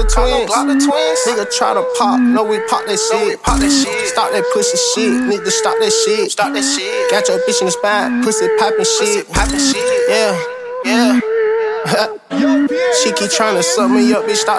twins. Nigga try to pop, no we pop that shit. Stop that pussy shit, need to stop that shit. Got your bitch in the spine, pussy poppin' shit. Yeah. She keep tryna suck me up, bitch, stop